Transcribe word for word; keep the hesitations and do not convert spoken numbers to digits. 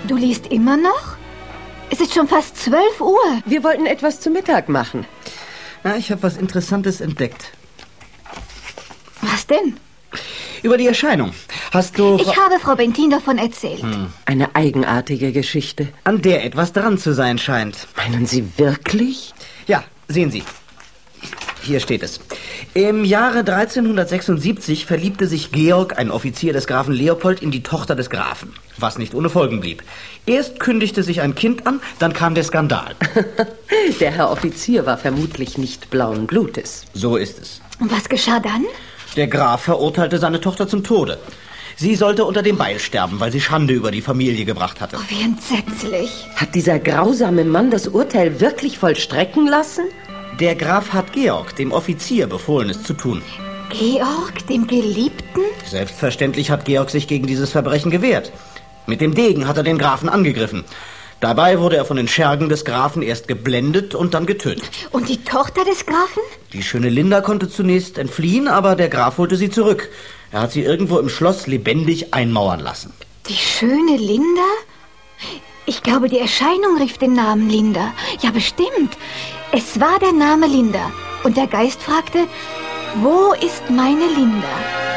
Du liest immer noch? Es ist schon fast zwölf Uhr. Wir wollten etwas zu Mittag machen. Na, ich habe was Interessantes entdeckt. Was denn? Über die Erscheinung. Hast du... Ich habe Frau Bentin davon erzählt. Hm. Eine eigenartige Geschichte. An der etwas dran zu sein scheint. Meinen Sie wirklich? Ja, sehen Sie. Hier steht es. Im Jahre dreizehnhundertsechsundsiebzig verliebte sich Georg, ein Offizier des Grafen Leopold, in die Tochter des Grafen. Was nicht ohne Folgen blieb. Erst kündigte sich ein Kind an, dann kam der Skandal. Der Herr Offizier war vermutlich nicht blauen Blutes. So ist es. Und was geschah dann? Der Graf verurteilte seine Tochter zum Tode. Sie sollte unter dem Beil sterben, weil sie Schande über die Familie gebracht hatte. Oh, wie entsetzlich. Hat dieser grausame Mann das Urteil wirklich vollstrecken lassen? Der Graf hat Georg, dem Offizier, befohlen, es zu tun. Georg, dem Geliebten? Selbstverständlich hat Georg sich gegen dieses Verbrechen gewehrt. Mit dem Degen hat er den Grafen angegriffen. Dabei wurde er von den Schergen des Grafen erst geblendet und dann getötet. Und die Tochter des Grafen? Die schöne Linda konnte zunächst entfliehen, aber der Graf holte sie zurück. Er hat sie irgendwo im Schloss lebendig einmauern lassen. Die schöne Linda? Ich glaube, die Erscheinung rief den Namen Linda. Ja, bestimmt. Es war der Name Linda. Und der Geist fragte, wo ist meine Linda?